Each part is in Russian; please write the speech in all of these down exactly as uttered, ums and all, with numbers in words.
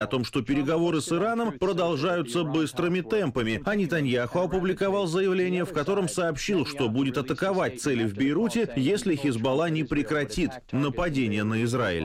о том, что переговоры с Ираном продолжаются быстрыми темпами, а Нетаньяху опубликовал заявление, в котором сообщил, что будет атаковать цели в Бейруте, если Хизбалла не прекратит нападение на Израиль.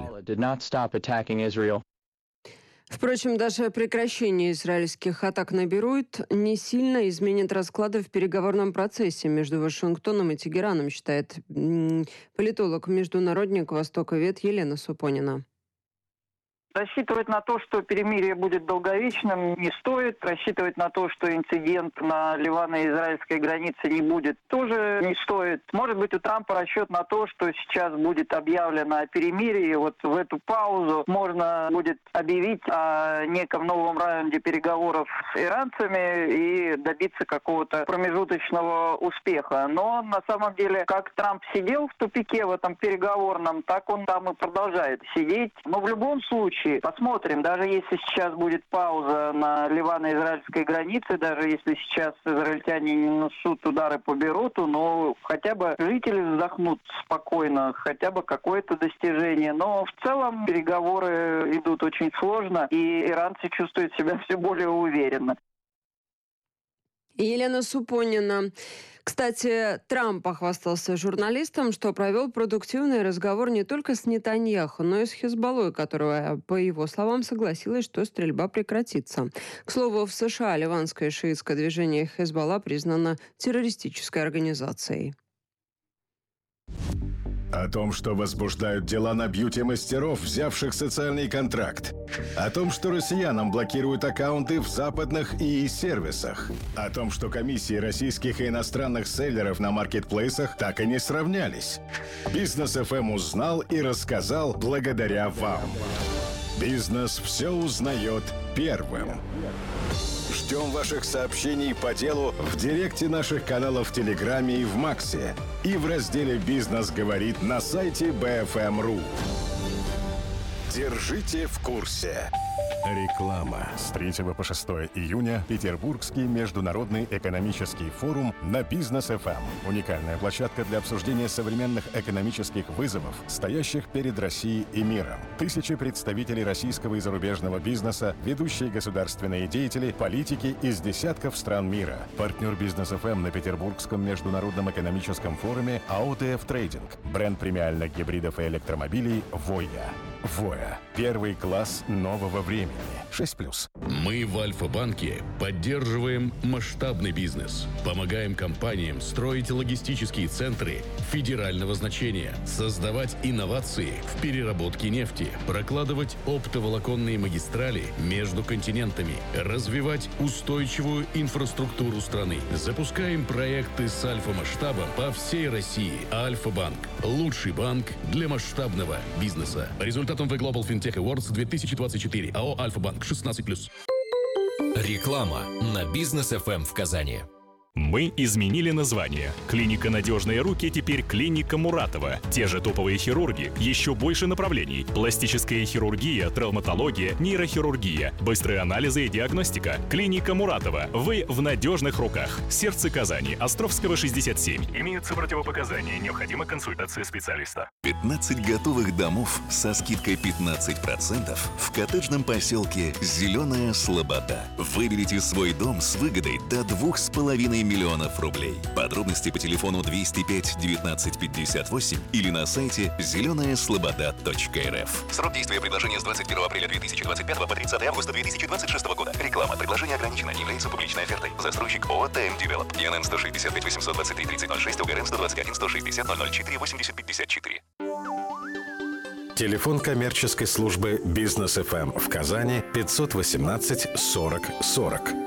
Впрочем, даже прекращение израильских атак на Бейрут не сильно изменит расклады в переговорном процессе между Вашингтоном и Тегераном, считает политолог-международник востоковед Елена Супонина. Рассчитывать на то, что перемирие будет долговечным, не стоит. Рассчитывать на то, что инцидент на ливано-израильской границе не будет, тоже не стоит. Может быть, у Трампа расчет на то, что сейчас будет объявлено о перемирии. Вот в эту паузу можно будет объявить о неком новом раунде переговоров с иранцами и добиться какого-то промежуточного успеха. Но на самом деле, как Трамп сидел в тупике в этом переговорном, так он там и продолжает сидеть. Но в любом случае, посмотрим, даже если сейчас будет пауза на ливано-израильской границе, даже если сейчас израильтяне не нанесут удары по Бейруту, но хотя бы жители вздохнут спокойно, хотя бы какое-то достижение. Но в целом переговоры идут очень сложно, и иранцы чувствуют себя все более уверенно. Елена Супонина. Кстати, Трамп похвастался журналистам, что провел продуктивный разговор не только с Нетаньяху, но и с Хизбаллой, которая, по его словам, согласилась, что стрельба прекратится. К слову, в США ливанское шиитское движение Хизбалла признано террористической организацией. О том, что возбуждают дела на бьюти-мастеров, взявших социальный контракт. О том, что россиянам блокируют аккаунты в западных ИИ-сервисах. О том, что комиссии российских и иностранных селлеров на маркетплейсах так и не сравнялись. Бизнес эф эм узнал и рассказал благодаря вам. Бизнес все узнает первым. Ждем ваших сообщений по делу в директе наших каналов в Телеграме и в Максе. И в разделе «Бизнес говорит» на сайте би эф эм точка ру. Держите в курсе. Реклама. С третьего по шестое июня Петербургский международный экономический форум на Бизнес эф эм. Уникальная площадка для обсуждения современных экономических вызовов, стоящих перед Россией и миром. Тысячи представителей российского и зарубежного бизнеса, ведущие государственные деятели, политики из десятков стран мира. Партнер Бизнес эф эм на Петербургском международном экономическом форуме эй о ти эф Трейдинг. Бренд премиальных гибридов и электромобилей «Воя». «Воя» – первый класс нового времени. шесть плюс. Мы в Альфа-банке поддерживаем масштабный бизнес. Помогаем компаниям строить логистические центры федерального значения, создавать инновации в переработке нефти, прокладывать оптоволоконные магистрали между континентами, развивать устойчивую инфраструктуру страны. Запускаем проекты с альфа-масштабом по всей России. Альфа-банк – лучший банк для масштабного бизнеса. Результатом The Global FinTech Awards две тысячи двадцать четыре. АО «Альфа-банк» шестнадцать плюс. Реклама на Бизнес эф эм в Казани. Мы изменили название. Клиника «Надежные руки» теперь клиника Муратова. Те же топовые хирурги, еще больше направлений. Пластическая хирургия, травматология, нейрохирургия, быстрые анализы и диагностика. Клиника Муратова. Вы в надежных руках. Сердце Казани, Островского, шестьдесят семь. Имеются противопоказания. Необходима консультация специалиста. пятнадцать готовых домов со скидкой пятнадцать процентов в коттеджном поселке «Зеленая Слобода». Выберите свой дом с выгодой до двух с половиной миллионов рублей. Подробности по телефону двести пять девятнадцать пятьдесят восемь или на сайте зеленая слобода точка эр эф. Срок действия предложения с двадцать первого апреля две тысячи двадцать пятого по тридцатое августа две тысячи двадцать шестого года. Реклама. Предложение ограничено. Не является публичной офертой. Застройщик ООО «ТМ Девелоп». ИНН сто шестьдесят пять восемьсот двадцать три тридцать ноль шесть, УГРН сто двадцать один сто шестьдесят ноль ноль четыре восемьдесят пятьдесят четыре. Телефон коммерческой службы Бизнес эф эм в Казани пятьсот восемнадцать сорок сорок.